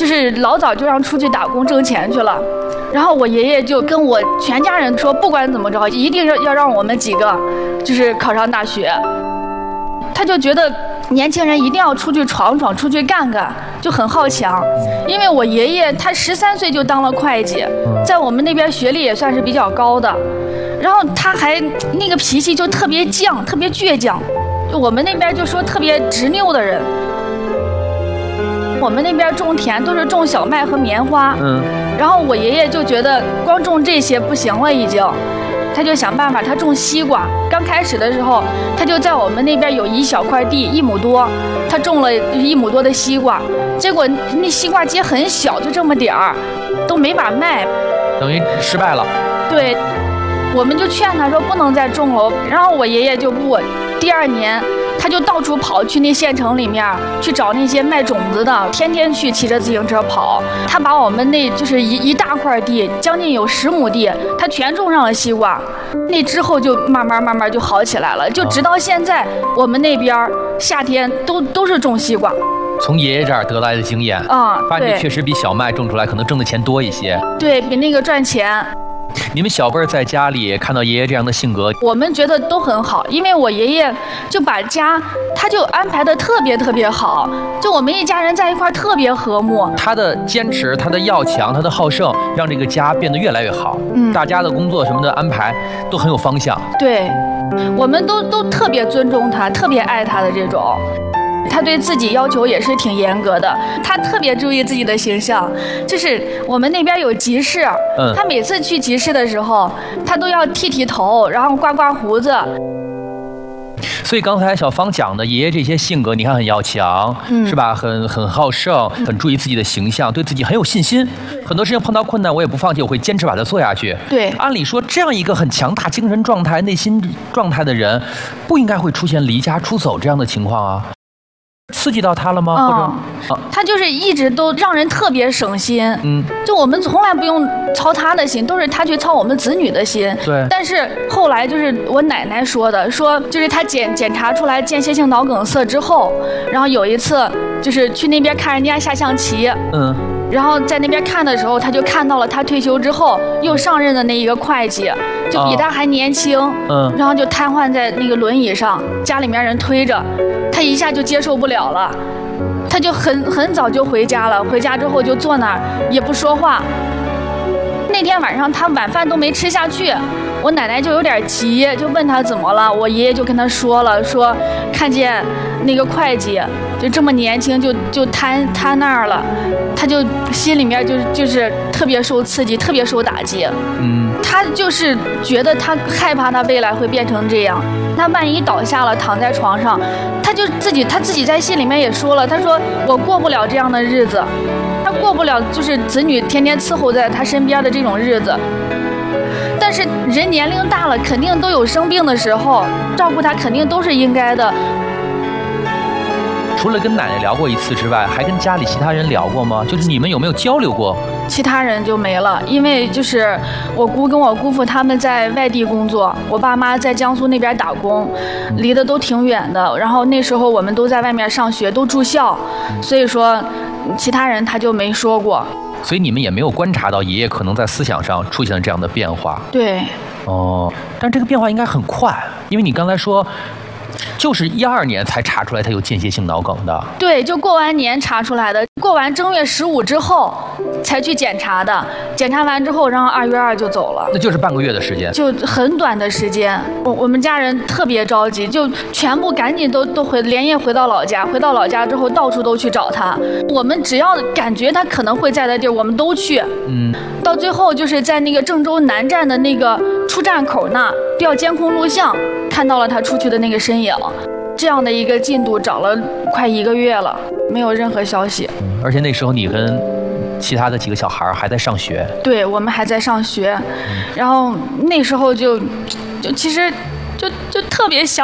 就是老早就让出去打工挣钱去了。然后我爷爷就跟我全家人说，不管怎么着，一定要让我们几个就是考上大学。他就觉得年轻人一定要出去闯闯，出去干干，就很好强。因为我爷爷他13岁就当了会计，在我们那边学历也算是比较高的，然后他还那个脾气就特别犟，特别倔强，就我们那边就说特别执拗的人。我们那边种田都是种小麦和棉花，然后我爷爷就觉得光种这些不行了已经。他就想办法，他种西瓜。刚开始的时候，他就在我们那边有一小块地，1亩多，他种了1亩多的西瓜。结果那西瓜秸很小，就这么点儿，都没法卖， 等于失败了。 对，我们就劝他说不能再种了。然后我爷爷就不，第2年他就到处跑去那县城里面去找那些卖种子的，天天去骑着自行车跑。他把我们那就是一大块地，将近有10亩地，他全种上了西瓜。那之后就慢慢就好起来了，就直到现在，我们那边夏天都是种西瓜。 从爷爷这儿得来的经验发现确实比小麦种出来可能挣的钱多一些， 对比那个赚钱。 你们小辈儿在家里看到爷爷这样的性格， 我们觉得都很好，因为我爷爷就把家他就安排的特别好，就我们一家人在一块儿特别和睦。 他的坚持，他的要强，他的好胜，让这个家变得越来越好。大家的工作什么的安排都很有方向。 对，我们都特别尊重他，特别爱他的这种。他对自己要求也是挺严格的，他特别注意自己的形象。就是我们那边有集市，他每次去集市的时候，他都要剃头，然后刮胡子。 所以刚才小芳讲的爷爷这些性格，你看很要强，是吧？很好胜，很注意自己的形象，对自己很有信心。很多事情碰到困难，我也不放弃，我会坚持把它做下去。 对， 按理说这样一个很强大精神状态、内心状态的人，不应该会出现离家出走这样的情况啊。刺激到他了吗？ 他就是一直都让人特别省心。就我们从来不用操他的心，都是他去操我们子女的心。 对。 但是后来就是我奶奶说的，说就是他检查出来间歇性脑梗塞之后，然后有一次就是去那边看人家下象棋。然后在那边看的时候，他就看到了他退休之后又上任的那一个会计，就比他还年轻。然后就瘫痪在那个轮椅上，家里面人推着。他一下就接受不了了，他就很早就回家了。回家之后就坐那儿也不说话。那天晚上他晚饭都没吃下去，我奶奶就有点急，就问他怎么了。我爷爷就跟他说了，说看见那个会计就这么年轻就瘫那儿了，他就心里面就是特别受刺激，特别受打击。他就是觉得他害怕他未来会变成这样，他万一倒下了躺在床上，他自己在心里面也说了，他说我过不了这样的日子，他过不了就是子女天天伺候在他身边的这种日子。但是人年龄大了，肯定都有生病的时候，照顾他肯定都是应该的。 除了跟奶奶聊过一次之外，还跟家里其他人聊过吗？就是你们有没有交流过？ 其他人就没了，因为就是我姑跟我姑父他们在外地工作，我爸妈在江苏那边打工，离得都挺远的。然后那时候我们都在外面上学，都住校，所以说其他人他就没说过。 所以你们也没有观察到爷爷可能在思想上出现了这样的变化。 对。 但这个变化应该很快，因为你刚才说就是12年才查出来他有间歇性脑梗的。 对，就过完年查出来的，过完正月15之后才去检查的，检查完之后，然后2月2就走了。 那就是半个月的时间， 就很短的时间。我们家人特别着急，就全部赶紧都连夜回到老家。回到老家之后，到处都去找他。我们只要感觉他可能会在的地儿，我们都去。到最后就是在那个郑州南站的那个出站口那调监控录像，看到了他出去的那个身影。这样的一个进度找了快1个月了，没有任何消息。 而且那时候你跟其他的几个小孩还在上学。对， 我们还在上学。然后那时候就其实就特别想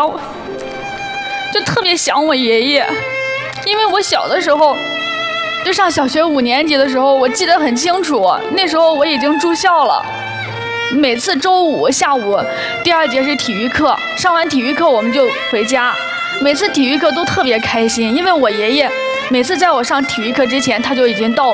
我爷爷，因为我小的时候就上小学5年级的时候，我记得很清楚，那时候我已经住校了。每次周5下午第2节是体育课，上完体育课我们就回家。每次体育课都特别开心，因为我爷爷每次在我上体育课之前，他就已经到